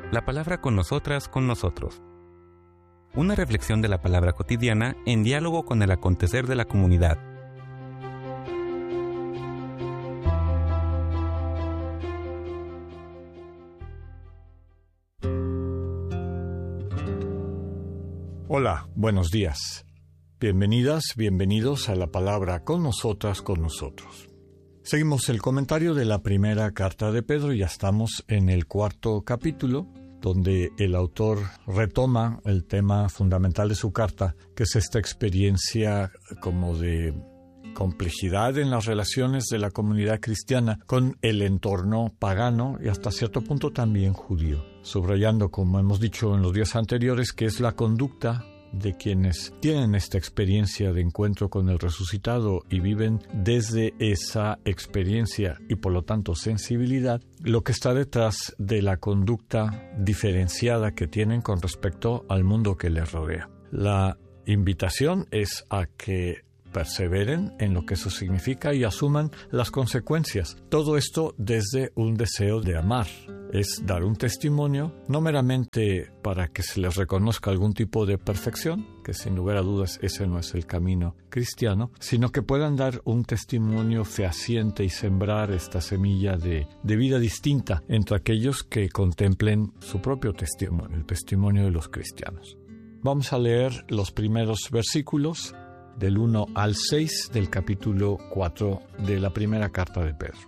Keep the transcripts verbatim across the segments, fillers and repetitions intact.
La palabra con nosotras, con nosotros. Una reflexión de la palabra cotidiana en diálogo con el acontecer de la comunidad. Hola, buenos días. Bienvenidas, bienvenidos a la palabra con nosotras, con nosotros. Seguimos el comentario de la primera carta de Pedro y ya estamos en el cuarto capítulo, donde el autor retoma el tema fundamental de su carta, que es esta experiencia como de complejidad en las relaciones de la comunidad cristiana con el entorno pagano y hasta cierto punto también judío, subrayando, como hemos dicho en los días anteriores, que es la conducta de quienes tienen esta experiencia de encuentro con el resucitado y viven desde esa experiencia y por lo tanto sensibilidad, lo que está detrás de la conducta diferenciada que tienen con respecto al mundo que les rodea. La invitación es a que perseveren en lo que eso significa y asuman las consecuencias. Todo esto desde un deseo de amar. Es dar un testimonio, no meramente para que se les reconozca algún tipo de perfección, que sin lugar a dudas ese no es el camino cristiano, sino que puedan dar un testimonio fehaciente y sembrar esta semilla de, de vida distinta entre aquellos que contemplen su propio testimonio, el testimonio de los cristianos. Vamos a leer los primeros versículos del uno al seis del capítulo cuatro de la primera carta de Pedro.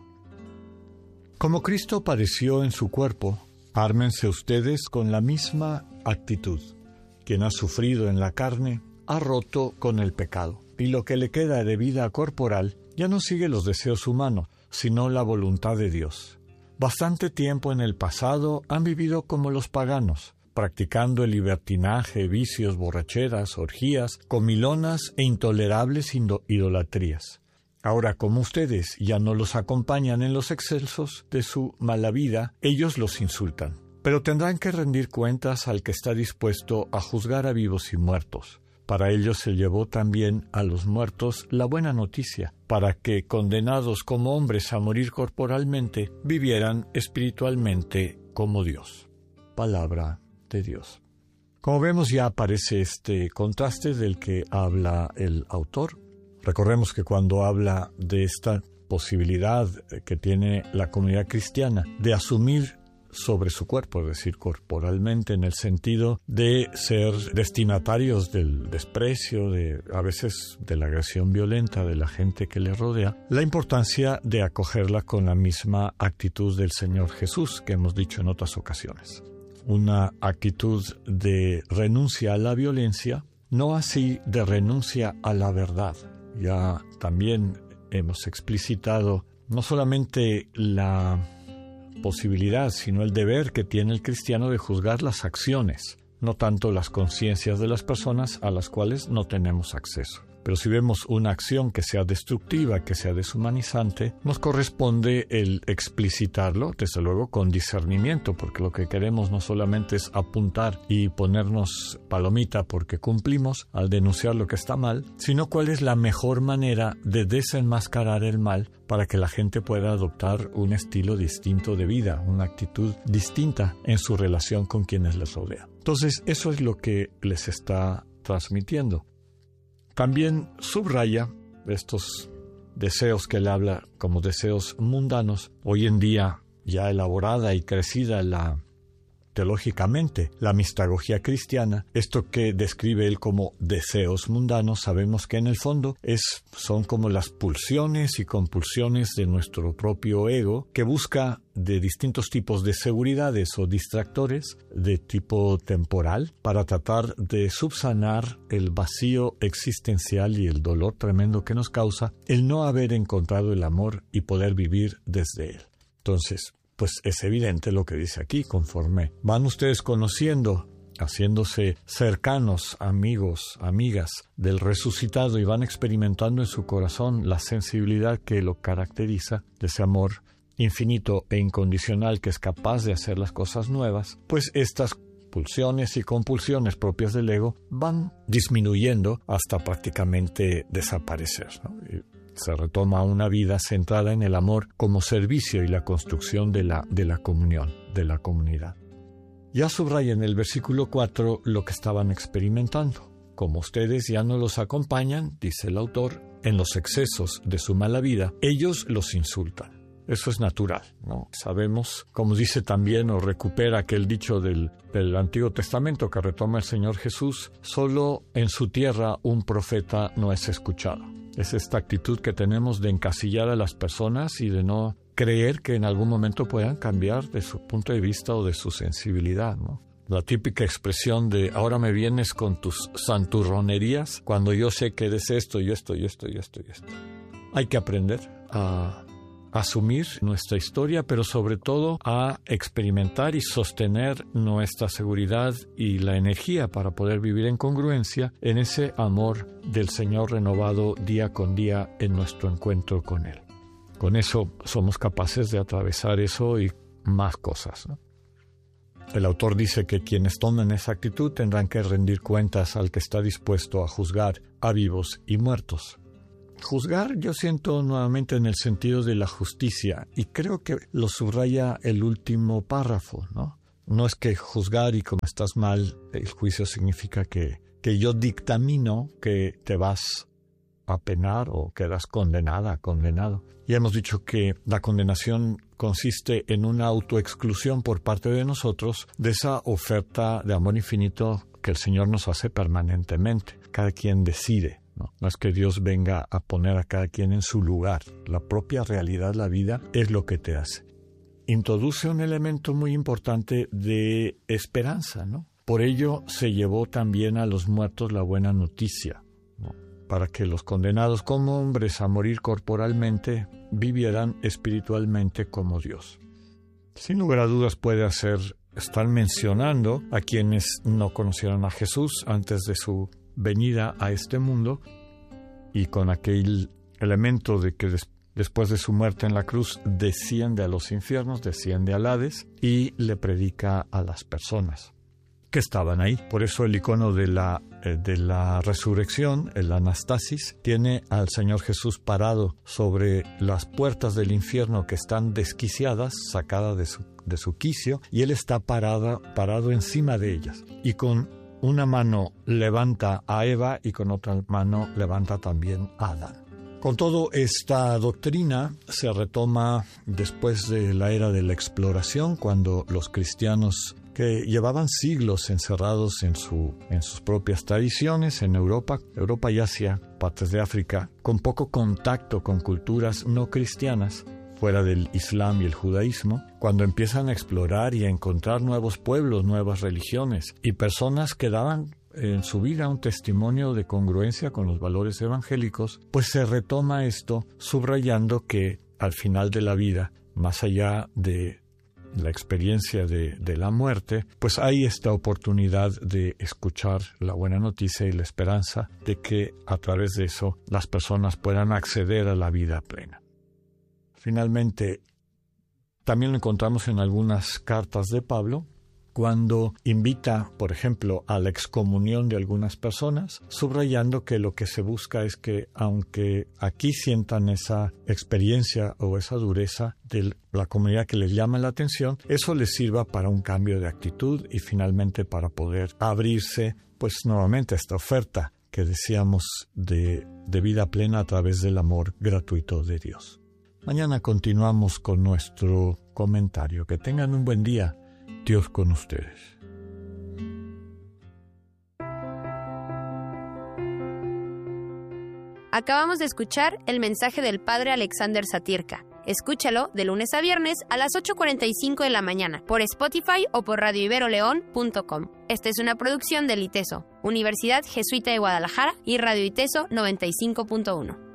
Como Cristo padeció en su cuerpo, ármense ustedes con la misma actitud. Quien ha sufrido en la carne, ha roto con el pecado, y lo que le queda de vida corporal ya no sigue los deseos humanos, sino la voluntad de Dios. Bastante tiempo en el pasado han vivido como los paganos, practicando el libertinaje, vicios, borracheras, orgías, comilonas e intolerables idolatrías. Ahora, como ustedes ya no los acompañan en los excesos de su mala vida, ellos los insultan. Pero tendrán que rendir cuentas al que está dispuesto a juzgar a vivos y muertos. Para ellos se llevó también a los muertos la buena noticia, para que, condenados como hombres a morir corporalmente, vivieran espiritualmente como Dios. Palabra de Dios. Como vemos, ya aparece este contraste del que habla el autor. Recordemos que cuando habla de esta posibilidad que tiene la comunidad cristiana de asumir sobre su cuerpo, es decir, corporalmente, en el sentido de ser destinatarios del desprecio, de a veces de la agresión violenta de la gente que le rodea, la importancia de acogerla con la misma actitud del Señor Jesús que hemos dicho en otras ocasiones. Una actitud de renuncia a la violencia, no así de renuncia a la verdad. Ya también hemos explicitado no solamente la posibilidad, sino el deber que tiene el cristiano de juzgar las acciones, no tanto las conciencias de las personas a las cuales no tenemos acceso. Pero si vemos una acción que sea destructiva, que sea deshumanizante, nos corresponde el explicitarlo, desde luego con discernimiento, porque lo que queremos no solamente es apuntar y ponernos palomita porque cumplimos al denunciar lo que está mal, sino cuál es la mejor manera de desenmascarar el mal para que la gente pueda adoptar un estilo distinto de vida, una actitud distinta en su relación con quienes les rodean. Entonces, eso es lo que les está transmitiendo. También subraya estos deseos que él habla como deseos mundanos. Hoy en día, ya elaborada y crecida la teológicamente la mistagogía cristiana, esto que describe él como deseos mundanos, sabemos que en el fondo es, son como las pulsiones y compulsiones de nuestro propio ego, que busca de distintos tipos de seguridades o distractores de tipo temporal para tratar de subsanar el vacío existencial y el dolor tremendo que nos causa el no haber encontrado el amor y poder vivir desde él. Entonces, pues es evidente lo que dice aquí, conforme van ustedes conociendo, haciéndose cercanos, amigos, amigas del resucitado y van experimentando en su corazón la sensibilidad que lo caracteriza, de ese amor infinito e incondicional que es capaz de hacer las cosas nuevas, pues estas pulsiones y compulsiones propias del ego van disminuyendo hasta prácticamente desaparecer, ¿no? Y se retoma una vida centrada en el amor como servicio y la construcción de la, de la comunión, de la comunidad. Ya subraya en el versículo cuatro lo que estaban experimentando. Como ustedes ya no los acompañan, dice el autor, en los excesos de su mala vida, ellos los insultan. Eso es natural, ¿no? Sabemos, como dice también o recupera aquel dicho del, del Antiguo Testamento que retoma el Señor Jesús, solo en su tierra un profeta no es escuchado. Es esta actitud que tenemos de encasillar a las personas y de no creer que en algún momento puedan cambiar de su punto de vista o de su sensibilidad, ¿no? La típica expresión de ahora me vienes con tus santurronerías cuando yo sé que eres esto y esto y esto y esto y esto. Hay que aprender a asumir nuestra historia, pero sobre todo a experimentar y sostener nuestra seguridad y la energía para poder vivir en congruencia en ese amor del Señor renovado día con día en nuestro encuentro con Él. Con eso somos capaces de atravesar eso y más cosas, ¿no? El autor dice que quienes tomen esa actitud tendrán que rendir cuentas al que está dispuesto a juzgar a vivos y muertos. Juzgar yo siento nuevamente en el sentido de la justicia y creo que lo subraya el último párrafo, ¿no? No es que juzgar y como estás mal, el juicio significa que, que yo dictamino que te vas a penar o quedas condenada, condenado. Y hemos dicho que la condenación consiste en una autoexclusión por parte de nosotros de esa oferta de amor infinito que el Señor nos hace permanentemente. Cada quien decide, ¿no? No es que Dios venga a poner a cada quien en su lugar. La propia realidad, la vida, es lo que te hace. Introduce un elemento muy importante de esperanza, ¿no? Por ello se llevó también a los muertos la buena noticia, ¿no? Para que los condenados como hombres a morir corporalmente vivieran espiritualmente como Dios. Sin lugar a dudas puede hacer estar mencionando a quienes no conocieron a Jesús antes de su venida a este mundo y con aquel elemento de que des- después de su muerte en la cruz desciende a los infiernos, desciende al Hades y le predica a las personas que estaban ahí. Por eso el icono de la, eh, de la resurrección, el anastasis, tiene al Señor Jesús parado sobre las puertas del infierno que están desquiciadas, sacadas de su, de su quicio, y Él está parada, parado encima de ellas. Y con una mano levanta a Eva y con otra mano levanta también a Adán. Con todo, esta doctrina se retoma después de la era de la exploración, cuando los cristianos que llevaban siglos encerrados en, su, en sus propias tradiciones en Europa, Europa y Asia, partes de África, con poco contacto con culturas no cristianas, fuera del Islam y el judaísmo, cuando empiezan a explorar y a encontrar nuevos pueblos, nuevas religiones y personas que daban en su vida un testimonio de congruencia con los valores evangélicos, pues se retoma esto subrayando que al final de la vida, más allá de la experiencia de, de la muerte, pues hay esta oportunidad de escuchar la buena noticia y la esperanza de que a través de eso las personas puedan acceder a la vida plena. Finalmente, también lo encontramos en algunas cartas de Pablo, cuando invita, por ejemplo, a la excomunión de algunas personas, subrayando que lo que se busca es que, aunque aquí sientan esa experiencia o esa dureza de la comunidad que les llama la atención, eso les sirva para un cambio de actitud y finalmente para poder abrirse, pues nuevamente a esta oferta que decíamos de, de vida plena a través del amor gratuito de Dios. Mañana continuamos con nuestro comentario. Que tengan un buen día. Dios con ustedes. Acabamos de escuchar el mensaje del Padre Alexander Satirka. Escúchalo de lunes a viernes a las ocho cuarenta y cinco de la mañana por Spotify o por radio ibero león punto com. Esta es una producción del ITESO, Universidad Jesuita de Guadalajara y Radio ITESO noventa y cinco punto uno.